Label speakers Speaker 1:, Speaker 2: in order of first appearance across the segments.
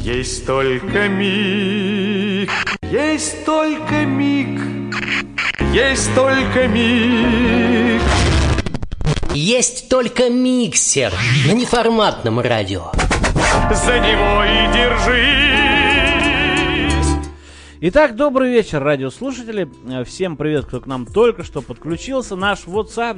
Speaker 1: Есть только миг, есть только миг, есть только миг.
Speaker 2: Есть только миксер на неформатном радио.
Speaker 1: За него и держись.
Speaker 3: Итак, добрый вечер, радиослушатели. Всем привет, кто к нам только что подключился. Наш WhatsApp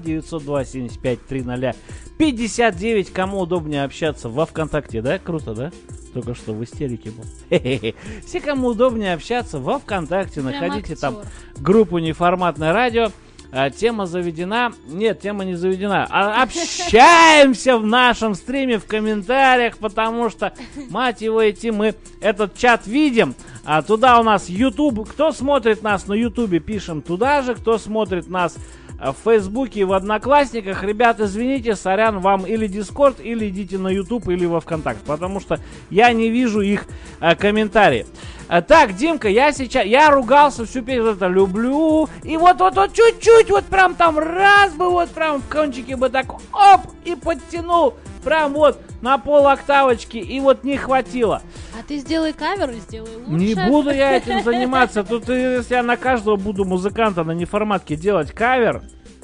Speaker 3: 902-75-30-59. Кому удобнее общаться во ВКонтакте, да? Круто, да? Только что в истерике был. Все, кому удобнее общаться во ВКонтакте, находите там группу «Неформатное радио». Тема заведена. Нет, тема не заведена. Общаемся в нашем стриме в комментариях, потому что, мать его идти, мы этот чат видим. А туда у нас YouTube. Кто смотрит нас на YouTube, пишем туда же. Кто смотрит нас в Фейсбуке и в Одноклассниках, ребят, извините, сорян, вам или Discord, или идите на YouTube, или во ВКонтакте, потому что я не вижу их комментарии. Так, Димка, я ругался всю песню, это люблю, и вот чуть-чуть, вот прям там раз бы, вот прям в кончике бы так, оп, и подтянул, прям вот на пол-октавочки, и вот не хватило.
Speaker 4: А ты сделай кавер и сделай лучше.
Speaker 3: Не буду я этим заниматься, тут если я на каждого буду музыканта на неформатке делать кавер,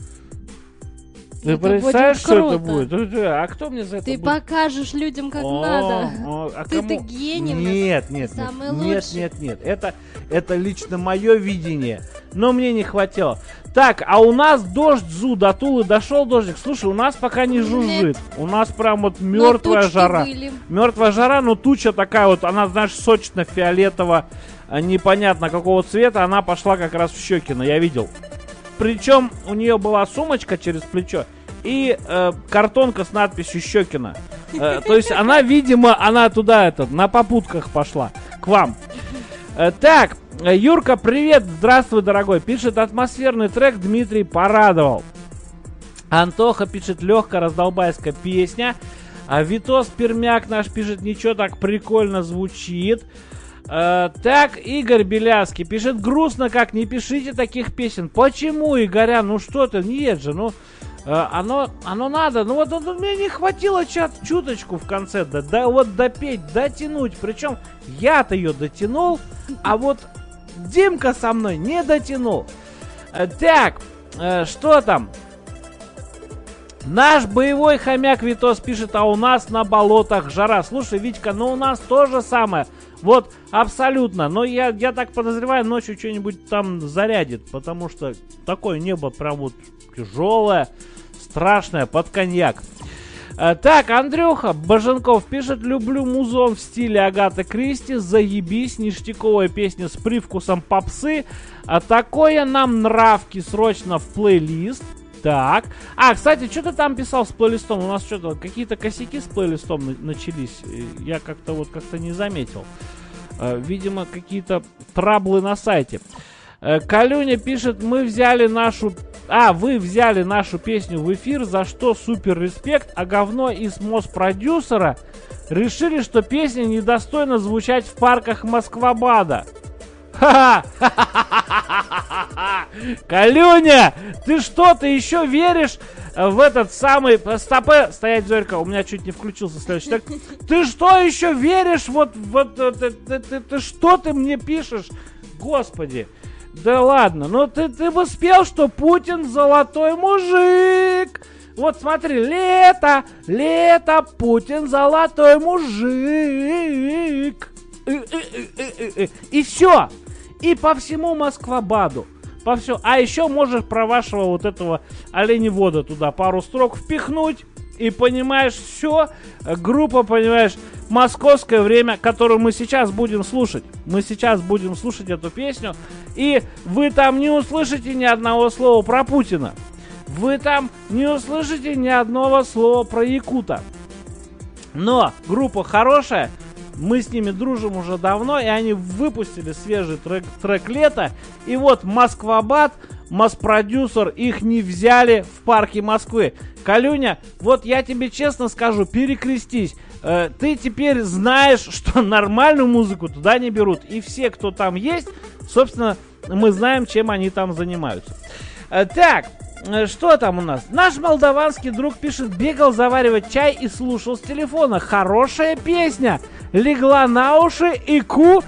Speaker 3: ты представляешь, что это будет? А кто мне за это
Speaker 4: Ты
Speaker 3: будет?
Speaker 4: покажешь людям, как надо. Ты гений.
Speaker 3: Нет.
Speaker 4: Самый лучший.
Speaker 3: Нет. Это лично мое видение. Но мне не хватило. Так, а у нас дождь до Тулы дошел дождик. Слушай, у нас пока не жужжит. У нас прям вот мертвая жара. Мертвая жара, но туча такая вот, она, знаешь, сочно-фиолетово, непонятно какого цвета. Она пошла как раз в Щекино, я видел. Причем у нее была сумочка через плечо и картонка с надписью Щекино. То есть она, видимо, туда на попутках пошла к вам. Так, Юрка, привет, здравствуй, дорогой. Пишет: атмосферный трек Дмитрий порадовал. Антоха пишет: легкая раздолбайская песня. Витос Пермяк наш пишет: ничего, так прикольно звучит. Так, Игорь Белявский пишет: грустно как, не пишите таких песен. Почему, Игоря? Ну что ты, нет же, ну оно надо. Ну вот мне не хватило чуточку в конце, да вот допеть, дотянуть. Причем я-то ее дотянул, а вот Димка со мной не дотянул. Так, что там? Наш боевой хомяк Витос пишет: а у нас на болотах жара. Слушай, Витька, ну у нас то же самое. Вот, абсолютно. Но я так подозреваю, ночью что-нибудь там зарядит. Потому что такое небо прям вот тяжелое, страшное, под коньяк. Так, Андрюха Боженков пишет: люблю музон в стиле Агаты Кристи. Заебись, ништяковая песня с привкусом попсы. А такое нам нравки срочно в плейлист. Так. Кстати, что ты там писал с плейлистом? У нас что-то, какие-то косяки с плейлистом начались. Я как-то не заметил. Видимо, какие-то траблы на сайте. Калюня пишет: вы взяли нашу песню в эфир, за что супер респект, а говно из Моспродюсера решили, что песня недостойна звучать в парках Москва-Бада. Калюня, ты что, ты еще веришь в этот самый... Стоять, Зорька, у меня чуть не включился следующий так. Ты что еще веришь? Ты что ты мне пишешь? Господи. Да ладно, ну ты бы спел, что Путин золотой мужик. Вот смотри, лето, Путин золотой мужик. И все. И по всему Москва-Баду. По всему. А еще можешь про вашего вот этого оленевода туда пару строк впихнуть. И понимаешь, все. Группа, понимаешь, московское время, которую мы сейчас будем слушать. Мы сейчас будем слушать эту песню. И вы там не услышите ни одного слова про Путина. Вы там не услышите ни одного слова про Якута. Но группа хорошая. Мы с ними дружим уже давно, и они выпустили свежий трек лета. И вот Москва-Бад, Моспродюсер, их не взяли в парке Москвы. Калюня, вот я тебе честно скажу, перекрестись. Ты теперь знаешь, что нормальную музыку туда не берут. И все, кто там есть, собственно, мы знаем, чем они там занимаются. Так, что там у нас? Наш молдаванский друг пишет: бегал заваривать чай и слушал с телефона. Хорошая песня. легла на уши, ику.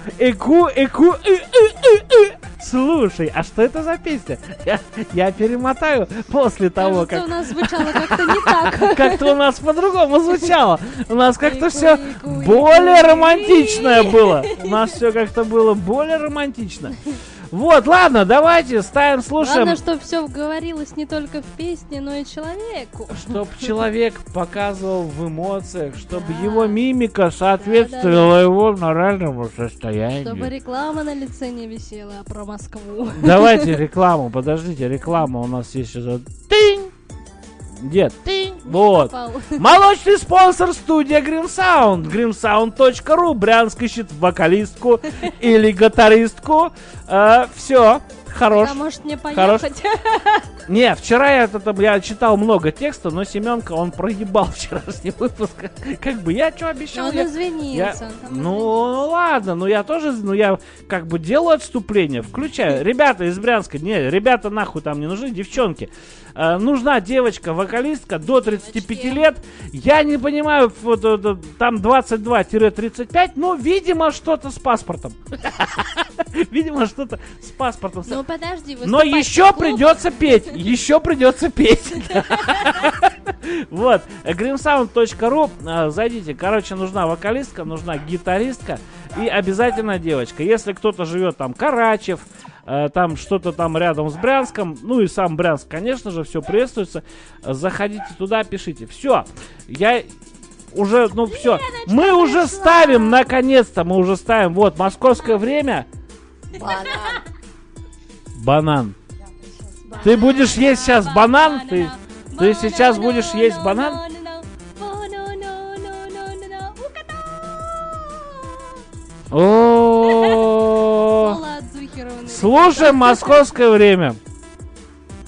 Speaker 3: Слушай, а что это за песня? Я перемотаю после того,
Speaker 4: Кажется,
Speaker 3: как...
Speaker 4: у нас звучало как-то не так.
Speaker 3: Как-то у нас по-другому звучало. У нас как-то все
Speaker 4: Ику,
Speaker 3: более романтичное было. У нас все как-то было более романтично. Вот, ладно, давайте ставим, слушаем.
Speaker 4: Главное, чтобы все говорилось не только в песне, но и человеку.
Speaker 3: Чтоб человек показывал в эмоциях, чтобы его мимика соответствовала его моральному состоянию.
Speaker 4: Чтобы реклама на лице не висела про Москву.
Speaker 3: Давайте рекламу, подождите, реклама у нас есть сейчас. Тынь! Дед. Вот.
Speaker 4: Попал.
Speaker 3: Молочный спонсор студия Grim Sound. grimsound.ru. Брянск ищет вокалистку или гитаристку. Все. Хорош.
Speaker 4: А может мне
Speaker 3: Хорош.
Speaker 4: поехать?
Speaker 3: Не, вчера я читал много текста, но Семенка, он проебал вчерашний выпуск. Как бы я что обещал?
Speaker 4: Он извинился. он там
Speaker 3: Ну ладно, я как бы делаю отступление, включаю. Ребята из Брянска, не, ребята нахуй там не нужны, девчонки. Нужна девочка-вокалистка до 35 лет. Я не понимаю, там 22-35, но, видимо, что-то с паспортом. Видимо, что-то с паспортом.
Speaker 4: Ну подожди,
Speaker 3: Но еще придется петь. Еще придется петь. Вот. grimsound.ru. Зайдите. Короче, нужна вокалистка, нужна гитаристка и обязательно девочка. Если кто-то живет там Карачев, там что-то там рядом с Брянском, ну и сам Брянск, конечно же, все приветствуется. Заходите туда, пишите. Все. Я уже, все. Мы уже ставим, наконец-то, мы уже ставим. Вот, московское время. Банан. Ты будешь есть сейчас банан? Ты сейчас будешь есть банан? О, слушай московское время.